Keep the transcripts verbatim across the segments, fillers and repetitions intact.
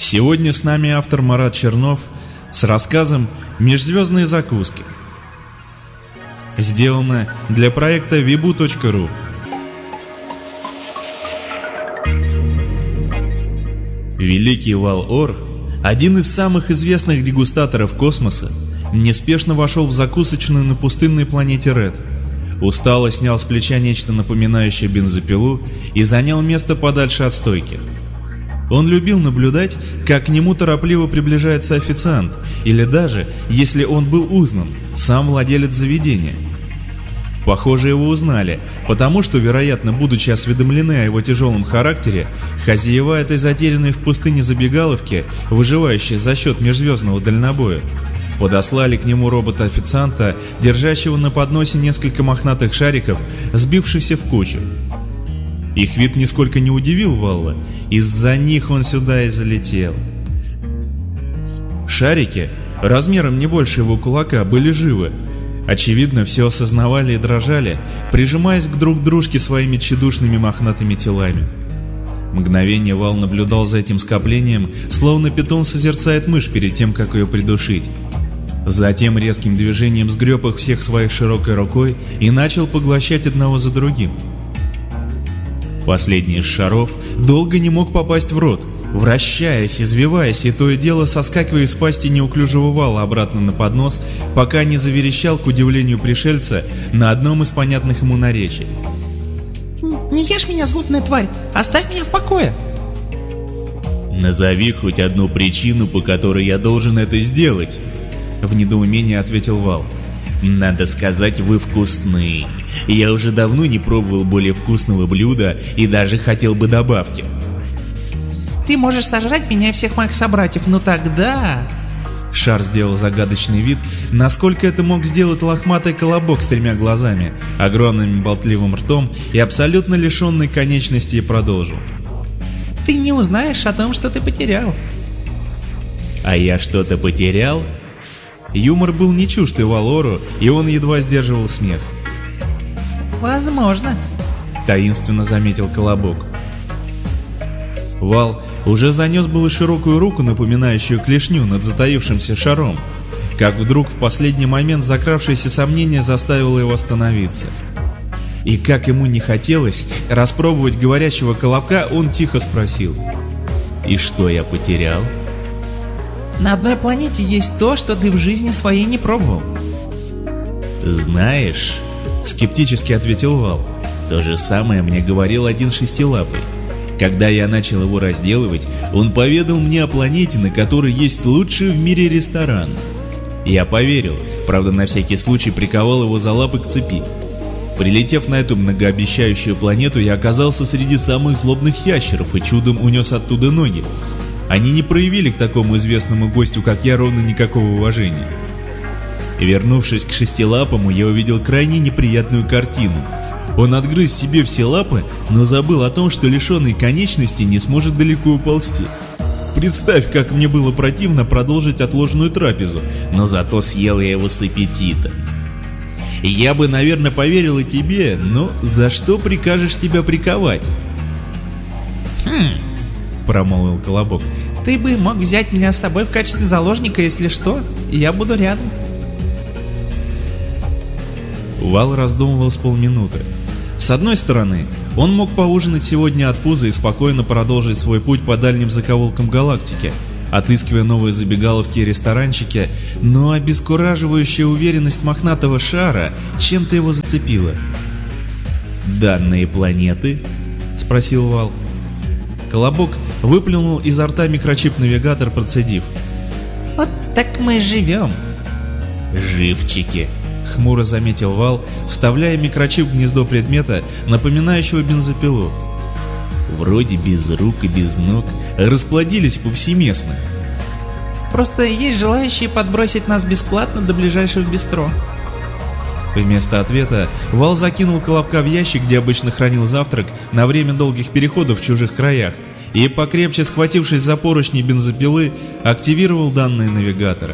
Сегодня с нами автор Марат Чернов с рассказом «Межзвездные закуски». Сделано для проекта вибу точка ру. Великий Вал-Ор, один из самых известных дегустаторов космоса, неспешно вошел в закусочную на пустынной планете Ред. Устало снял с плеча нечто напоминающее бензопилу и занял место подальше от стойки. Он любил наблюдать, как к нему торопливо приближается официант, или даже, если он был узнан, сам владелец заведения. Похоже, его узнали, потому что, вероятно, будучи осведомлены о его тяжелом характере, хозяева этой затерянной в пустыне забегаловки, выживающие за счет межзвездного дальнобоя, подослали к нему робота-официанта, держащего на подносе несколько мохнатых шариков, сбившихся в кучу. Их вид нисколько не удивил Валла, из-за них он сюда и залетел. Шарики, размером не больше его кулака, были живы. Очевидно, все осознавали и дрожали, прижимаясь к друг дружке своими тщедушными мохнатыми телами. Мгновение Вал наблюдал за этим скоплением, словно питон созерцает мышь перед тем, как ее придушить. Затем резким движением сгреб их всех своей широкой рукой и начал поглощать одного за другим. Последний из шаров долго не мог попасть в рот, вращаясь, извиваясь и то и дело соскакивая из пасти неуклюжего Вала обратно на поднос, пока не заверещал, к удивлению пришельца, на одном из понятных ему наречий. «Не ешь меня, злотная тварь! Оставь меня в покое!» «Назови хоть одну причину, по которой я должен это сделать!» — в недоумении ответил Вал. «Надо сказать, вы вкусны. Я уже давно не пробовал более вкусного блюда и даже хотел бы добавки». «Ты можешь сожрать меня и всех моих собратьев, но тогда...» Шар сделал загадочный вид, насколько это мог сделать лохматый колобок с тремя глазами, огромным болтливым ртом и абсолютно лишенный конечности, и продолжил. «Ты не узнаешь о том, что ты потерял». «А я что-то потерял?» Юмор был не чужд и Вал-Ору, и он едва сдерживал смех. «Возможно», — таинственно заметил колобок. Вал уже занес было широкую руку, напоминающую клешню над затаившимся шаром, как вдруг в последний момент закравшееся сомнение заставило его остановиться. И как ему не хотелось распробовать говорящего колобка, он тихо спросил: «И что я потерял?» «На одной планете есть то, что ты в жизни своей не пробовал». «Знаешь», — скептически ответил Вал, — «то же самое мне говорил один шестилапый. Когда я начал его разделывать, он поведал мне о планете, на которой есть лучший в мире ресторан. Я поверил, правда, на всякий случай приковал его за лапы к цепи. Прилетев на эту многообещающую планету, я оказался среди самых злобных ящеров и чудом унес оттуда ноги. Они не проявили к такому известному гостю, как я, ровно никакого уважения. Вернувшись к шестилапому, я увидел крайне неприятную картину. Он отгрыз себе все лапы, но забыл о том, что лишенный конечности не сможет далеко уползти. Представь, как мне было противно продолжить отложенную трапезу, но зато съел я его с аппетитом. Я бы, наверное, поверил и тебе, но за что прикажешь тебя приковать?» «Хм...» — промолвил колобок. «Ты бы мог взять меня с собой в качестве заложника, если что, и я буду рядом». Вал раздумывал с полминуты. С одной стороны, он мог поужинать сегодня от пуза и спокойно продолжить свой путь по дальним закоулкам галактики, отыскивая новые забегаловки и ресторанчики, но обескураживающая уверенность мохнатого шара чем-то его зацепила. «Данные планеты?» — спросил Вал. Колобок выплюнул изо рта микрочип-навигатор, процедив: «Вот так мы живем». «Живчики», — хмуро заметил Вал, вставляя микрочип в гнездо предмета, напоминающего бензопилу. «Вроде без рук и без ног, расплодились повсеместно». «Просто есть желающие подбросить нас бесплатно до ближайшего бистро». Вместо ответа Вал закинул колобка в ящик, где обычно хранил завтрак на время долгих переходов в чужих краях, и, покрепче схватившись за поручни бензопилы, активировал данные навигатора.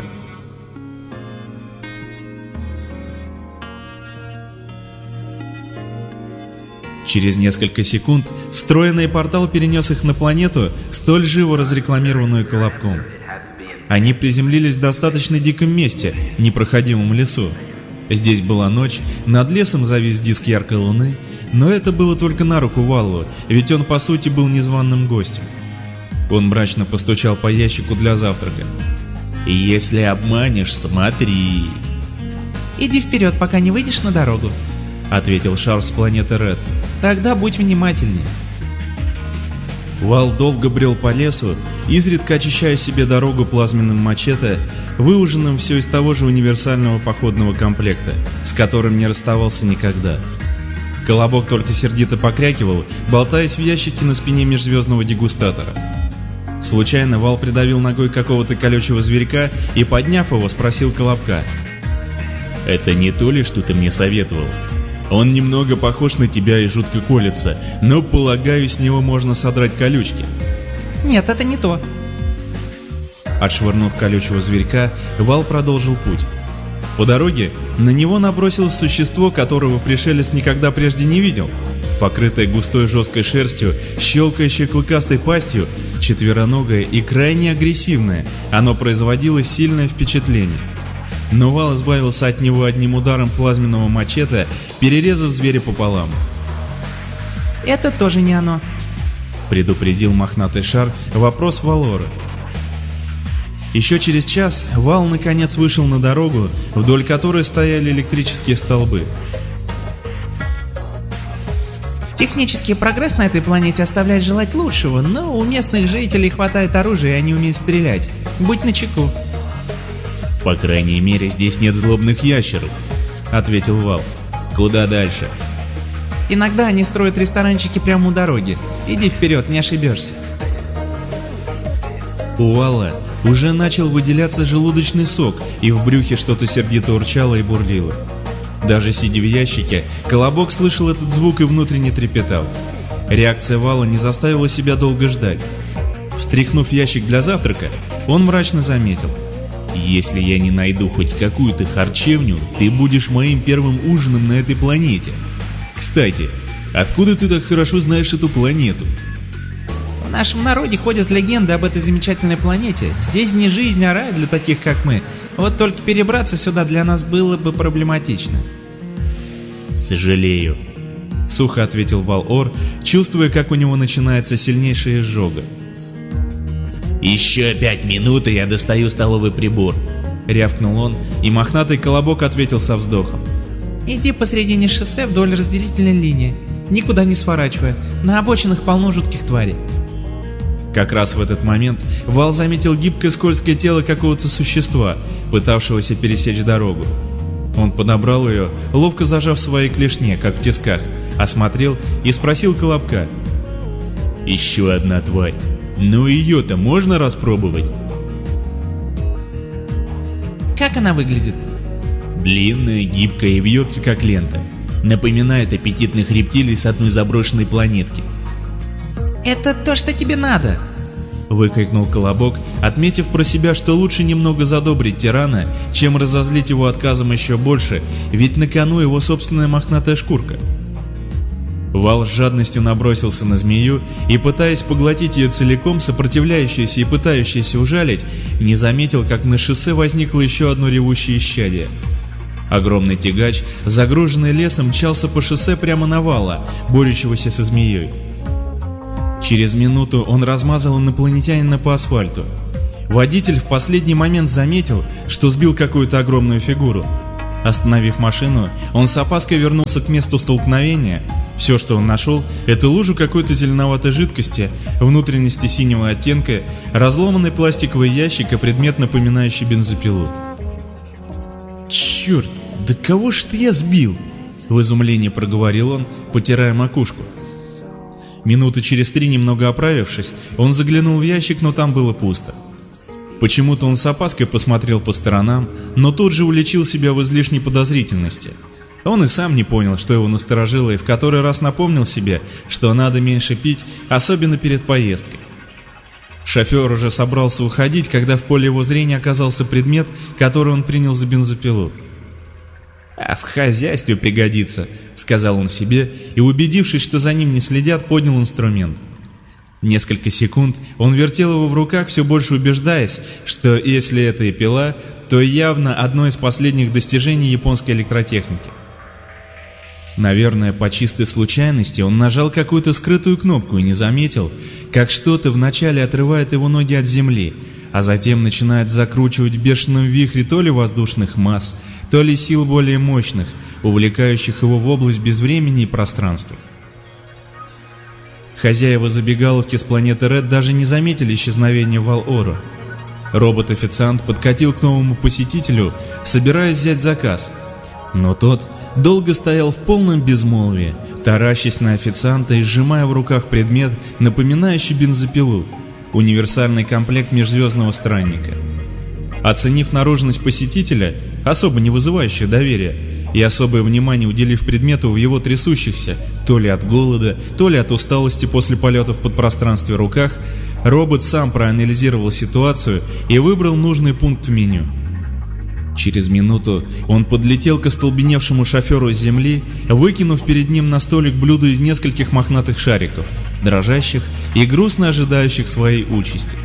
Через несколько секунд встроенный портал перенес их на планету, столь живо разрекламированную Колобком. Они приземлились в достаточно диком месте, непроходимом лесу. Здесь была ночь, над лесом завис диск яркой луны, но это было только на руку Валу, ведь он по сути был незваным гостем. Он мрачно постучал по ящику для завтрака. «Если обманешь, смотри!» «Иди вперед, пока не выйдешь на дорогу», — ответил Шар с планеты Ред. «Тогда будь внимательнее». Вал долго брел по лесу, изредка очищая себе дорогу плазменным мачете, выуженным все из того же универсального походного комплекта, с которым не расставался никогда. Колобок только сердито покрякивал, болтаясь в ящике на спине межзвездного дегустатора. Случайно Вал придавил ногой какого-то колючего зверька и, подняв его, спросил Колобка: «Это не то ли, что ты мне советовал? Он немного похож на тебя и жутко колется, но, полагаю, с него можно содрать колючки». «Нет, это не то». Отшвырнув колючего зверька, Вал продолжил путь. По дороге на него набросилось существо, которого пришелец никогда прежде не видел. Покрытое густой жесткой шерстью, щелкающее клыкастой пастью, четвероногое и крайне агрессивное, оно производило сильное впечатление. Но Вал избавился от него одним ударом плазменного мачете, перерезав зверя пополам. «Это тоже не оно», — предупредил мохнатый шар вопрос Валора. Еще через час Вал наконец вышел на дорогу, вдоль которой стояли электрические столбы. «Технический прогресс на этой планете оставляет желать лучшего, но у местных жителей хватает оружия, и они умеют стрелять. Будь начеку». «По крайней мере, здесь нет злобных ящеров», — ответил Вал. «Куда дальше?» «Иногда они строят ресторанчики прямо у дороги. Иди вперед, не ошибешься». У Вала уже начал выделяться желудочный сок, и в брюхе что-то сердито урчало и бурлило. Даже сидя в ящике, Колобок слышал этот звук и внутренне трепетал. Реакция Вала не заставила себя долго ждать. Встряхнув ящик для завтрака, он мрачно заметил: «Если я не найду хоть какую-то харчевню, ты будешь моим первым ужином на этой планете. Кстати, откуда ты так хорошо знаешь эту планету?» «В нашем народе ходят легенды об этой замечательной планете. Здесь не жизнь, а рай для таких, как мы. Вот только перебраться сюда для нас было бы проблематично». «Сожалею», — сухо ответил Вал-Ор, чувствуя, как у него начинается сильнейшая изжога. «Еще пять минут, и я достаю столовый прибор», — рявкнул он, и мохнатый Колобок ответил со вздохом: «Иди посредине шоссе вдоль разделительной линии, никуда не сворачивая, на обочинах полно жутких тварей». Как раз в этот момент Вал заметил гибкое скользкое тело какого-то существа, пытавшегося пересечь дорогу. Он подобрал ее, ловко зажав в своей клешне, как в тисках, осмотрел и спросил Колобка: «Еще одна тварь. Ну ее-то можно распробовать?» «Как она выглядит?» «Длинная, гибкая и вьется, как лента. Напоминает аппетитных рептилий с одной заброшенной планетки». «Это то, что тебе надо!» — выкрикнул Колобок, отметив про себя, что лучше немного задобрить тирана, чем разозлить его отказом еще больше, ведь на кону его собственная мохнатая шкурка. Вал с жадностью набросился на змею и, пытаясь поглотить ее целиком, сопротивляющуюся и пытающуюся ужалить, не заметил, как на шоссе возникло еще одно ревущее исчадие. Огромный тягач, загруженный лесом, мчался по шоссе прямо на Вала, борющегося со змеей. Через минуту он размазал инопланетянина по асфальту. Водитель в последний момент заметил, что сбил какую-то огромную фигуру. Остановив машину, он с опаской вернулся к месту столкновения. Все, что он нашел, это лужу какой-то зеленоватой жидкости, внутренности синего оттенка, разломанный пластиковый ящик и предмет, напоминающий бензопилу. «Черт, да кого ж ты я сбил?» — в изумлении проговорил он, потирая макушку. Минуты через три, немного оправившись, он заглянул в ящик, но там было пусто. Почему-то он с опаской посмотрел по сторонам, но тут же уличил себя в излишней подозрительности. Он и сам не понял, что его насторожило, и в который раз напомнил себе, что надо меньше пить, особенно перед поездкой. Шофер уже собрался уходить, когда в поле его зрения оказался предмет, который он принял за бензопилу. «А в хозяйстве пригодится», — сказал он себе, и, убедившись, что за ним не следят, поднял инструмент. Несколько секунд он вертел его в руках, все больше убеждаясь, что если это и пила, то явно одно из последних достижений японской электротехники. Наверное, по чистой случайности он нажал какую-то скрытую кнопку и не заметил, как что-то вначале отрывает его ноги от земли, а затем начинает закручивать в бешеном вихре то ли воздушных масс, то ли сил более мощных, увлекающих его в область безвремени и пространства. Хозяева забегаловки с планеты Ред даже не заметили исчезновения Вал-Ору. Робот-официант подкатил к новому посетителю, собираясь взять заказ, но тот долго стоял в полном безмолвии, таращась на официанта и сжимая в руках предмет, напоминающий бензопилу, универсальный комплект межзвездного странника. Оценив наружность посетителя, особо не вызывающую доверия, и особое внимание уделив предмету в его трясущихся, то ли от голода, то ли от усталости после полетов в подпространстве руках, робот сам проанализировал ситуацию и выбрал нужный пункт в меню. Через минуту он подлетел к остолбеневшему шоферу с земли, выкинув перед ним на столик блюдо из нескольких мохнатых шариков, дрожащих и грустно ожидающих своей участи.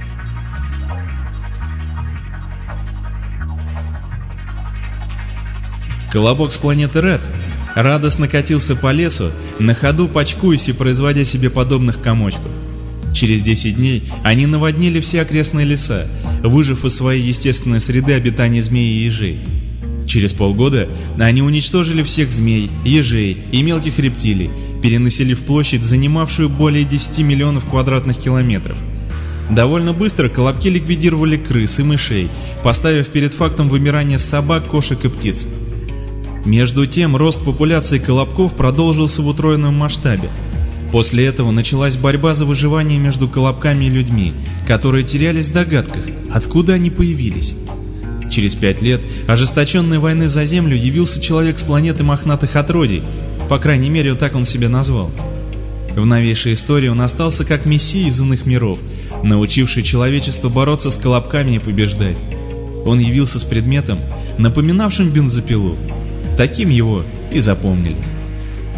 Колобок с планеты Ред радостно катился по лесу, на ходу почкуясь и производя себе подобных комочков. Через десять дней они наводнили все окрестные леса, выжив из своей естественной среды обитания змей и ежей. Через полгода они уничтожили всех змей, ежей и мелких рептилий, перенаселив площадь, занимавшую более десяти миллионов квадратных километров. Довольно быстро колобки ликвидировали крыс и мышей, поставив перед фактом вымирания собак, кошек и птиц. Между тем, рост популяции колобков продолжился в утроенном масштабе. После этого началась борьба за выживание между колобками и людьми, которые терялись в догадках, откуда они появились. Через пять лет ожесточенной войны за Землю явился человек с планеты мохнатых отродий, по крайней мере, так он себя назвал. В новейшей истории он остался как мессия из иных миров, научивший человечество бороться с колобками и побеждать. Он явился с предметом, напоминавшим бензопилу. Таким его и запомнили.